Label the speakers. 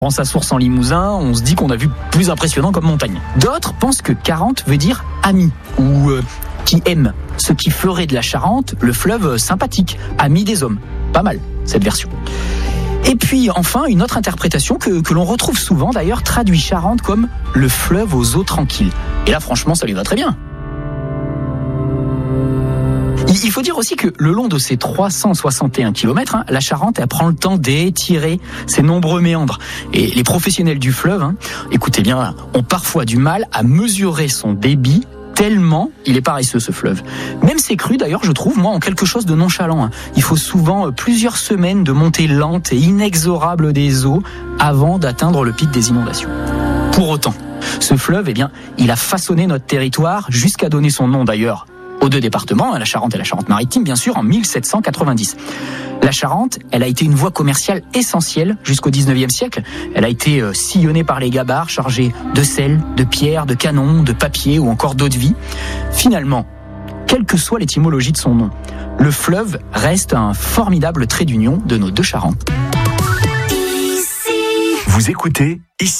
Speaker 1: prend sa source en Limousin, on se dit qu'on a vu plus impressionnant comme montagne. D'autres pensent que Charente veut dire ami ou qui aime, ce qui ferait de la Charente le fleuve sympathique, ami des hommes. Pas mal cette version. Et puis enfin, une autre interprétation que l'on retrouve souvent d'ailleurs traduit Charente comme le fleuve aux eaux tranquilles. Et là franchement ça lui va très bien. Il faut dire aussi que le long de ces 361 km, la Charente, elle prend le temps d'étirer ses nombreux méandres. Et les professionnels du fleuve, écoutez bien, ont parfois du mal à mesurer son débit tellement il est paresseux ce fleuve. Même ses crues d'ailleurs, je trouve, moi, en quelque chose de nonchalant. Il faut souvent plusieurs semaines de montée lente et inexorable des eaux avant d'atteindre le pic des inondations. Pour autant, ce fleuve, il a façonné notre territoire jusqu'à donner son nom d'ailleurs aux deux départements, la Charente et la Charente-Maritime, bien sûr, en 1790. La Charente, elle a été une voie commerciale essentielle jusqu'au 19e siècle. Elle a été sillonnée par les gabarres chargés de sel, de pierres, de canons, de papier ou encore d'eau de vie. Finalement, quelle que soit l'étymologie de son nom, le fleuve reste un formidable trait d'union de nos deux Charentes.
Speaker 2: Vous écoutez ici.